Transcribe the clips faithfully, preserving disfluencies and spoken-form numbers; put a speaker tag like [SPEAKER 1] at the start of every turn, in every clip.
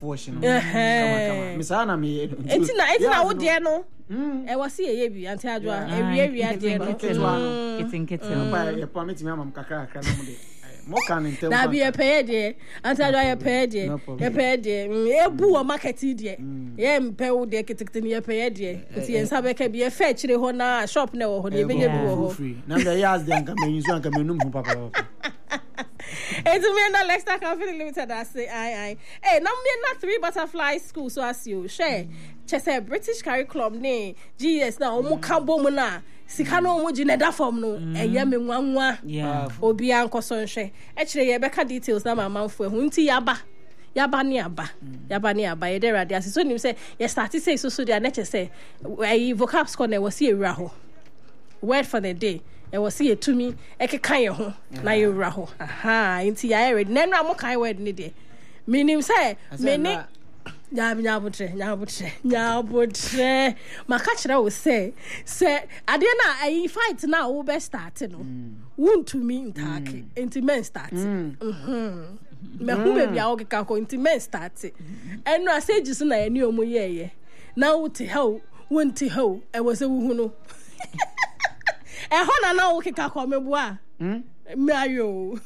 [SPEAKER 1] wash no kama kama misana me
[SPEAKER 2] etina etina wo de no e wase ye bi anti adwa ewie wie de no
[SPEAKER 3] kitin kitin
[SPEAKER 1] ba e pa metimi amam kakra kakra na mo de mo kan ntem
[SPEAKER 2] na bi e pay de anti adwa ye pay de ye pay de ebu o market de ye mpe wo de kitin ye pay de nti ye nsa be ka bi e fa kire ho na shop na wo ho de benye bi wo ho
[SPEAKER 1] na me yas de anka me nzu anka me num ho papa papa
[SPEAKER 2] It's me na Lexter Company Limited. I say, aye, aye. Hey, now me na three butterfly school so as you share. Just a British curriculum ne. G S na omo kambo mo na. Sika no omo jineda form no. Eye me nwanwa.
[SPEAKER 3] Yeah.
[SPEAKER 2] Obi anko so nhwe. Echire ye beka details na mama mfo ehu nti yaba. Yaba ni aba. Yaba ni aba. Ye dey ready as so nim say ye start say so so dey na che say eh vocab score na was ewura ho. Word for the day. E was see to me e ke kan ye ho na ye wura ho aha nti ya ready na no am kan word ni de minim say me ni ya nya butre nya butre nya butre maka kire wo say say ade na ai fight na wo be start no won to me ntake nti men start mhm me hu be bia wo ke ka ko nti men start eno asage so na ye ni omo ye ye na wo te how won te how e was e wo hu no eh hona na wo kika ko mebua hm me ayo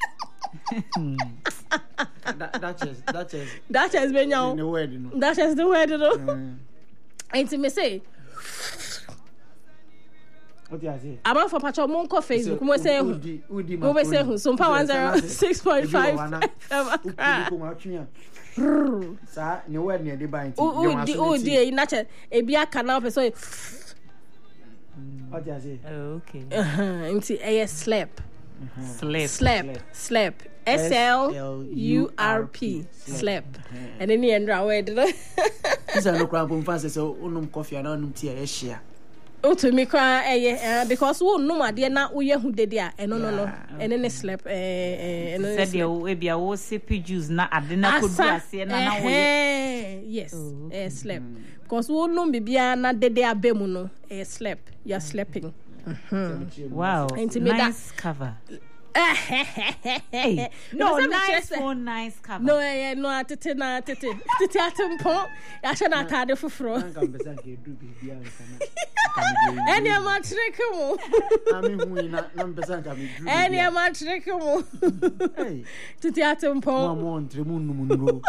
[SPEAKER 1] that is that is
[SPEAKER 2] that is been now
[SPEAKER 1] the word no
[SPEAKER 2] that is the word no ain't me say
[SPEAKER 1] what you say
[SPEAKER 2] aba for pacho mon ko Facebook mo say hu mo be say hu so pa one oh six point five
[SPEAKER 1] sa ne word ne dey buy
[SPEAKER 2] o di o di na che e bia kana person
[SPEAKER 1] what you say
[SPEAKER 3] oh okay
[SPEAKER 2] uh-huh nti eh slap
[SPEAKER 3] slap
[SPEAKER 2] slap slap S L U R P slap and then endra word no
[SPEAKER 1] this no crap on fancy so unum coffee and unum tea e share
[SPEAKER 2] o to me kwa eh because wo num ade na wo ye hu dede a eno no no ene ne slap eh eno
[SPEAKER 3] said you e bia wo sippy juice na ade na kodu ase na na wo
[SPEAKER 2] ye yes eh slap because wo num bibia na dede abemu no eh slap you are slapping
[SPEAKER 3] wow nice cover hey, no nice phone nice cover
[SPEAKER 2] no eh no atete na atete tete atempo ya hye na atade foforo
[SPEAKER 1] nka mpesa ke du bibia nka
[SPEAKER 2] eni ama trick mu
[SPEAKER 1] ami hu na na mpesa nka me du
[SPEAKER 2] eni ama trick mu
[SPEAKER 1] hey
[SPEAKER 2] tete atempo
[SPEAKER 1] mo mo entre mu nu nuro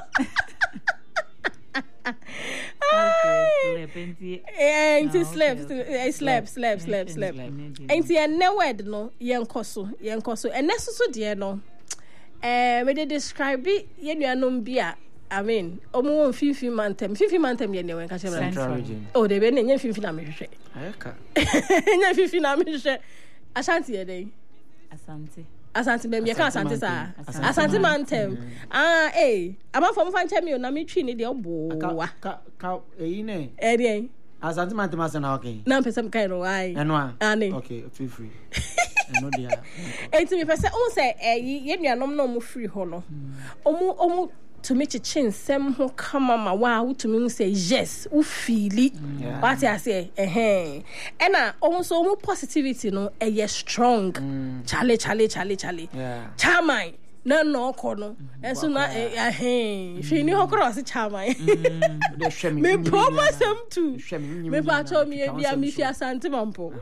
[SPEAKER 2] Ain't slap, slap, slap, slap, slap. Ain't ye no word no, yen koso, yen koso. And nesso dear no. Eh, we describe it, yen yanum bia. I mean, omo fifi mantem, fifi mantem yen yen catch
[SPEAKER 1] Central region.
[SPEAKER 2] Oh, they been yen fifi na me hwe.
[SPEAKER 1] Ayaka.
[SPEAKER 2] Yen fifi na me hwe. Ashanti ye dey.
[SPEAKER 3] Asante.
[SPEAKER 2] Asante mem ye ka asante sa asante mantem ah eh aba fo mfa nche mi o na me twi ni de obo wa
[SPEAKER 1] ka ka eyi ne
[SPEAKER 2] eh dey
[SPEAKER 1] asante mantem asana okay
[SPEAKER 2] na pesa mkai no why
[SPEAKER 1] eno a
[SPEAKER 2] ani
[SPEAKER 1] okay feel free eno dia
[SPEAKER 2] enti me pesa on say eh ye nuanom na omo free ho no omo omo to me chichin sem ho kama ma wa to me say yes u feeli what I say eh eh ena omo so omo positivity no eh strong chale chale chale chale chamai na no ko no enso na eh eh hwe ni ho cross chamai me promise them to me pa to me bia me fi asante mampo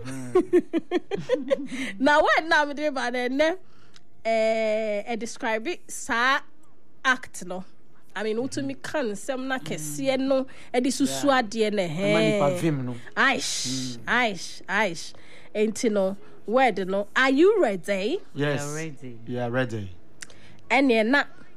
[SPEAKER 2] na what na me dey ba ne eh describe it sa act no I mean utu mi kan sem na kese no e di susu ade na he
[SPEAKER 1] mani pa vim no
[SPEAKER 2] aish aish aish enti no word no are you ready
[SPEAKER 1] yes
[SPEAKER 3] ready
[SPEAKER 1] yeah ready
[SPEAKER 2] ene na